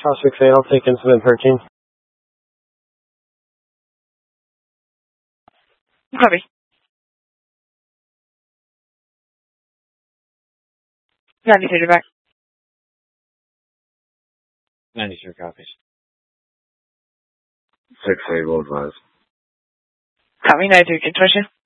Cross 6A, I'll take incident 13. Copy. 93 back. 93 copies. 6A, will advise. Copy, 93, continue.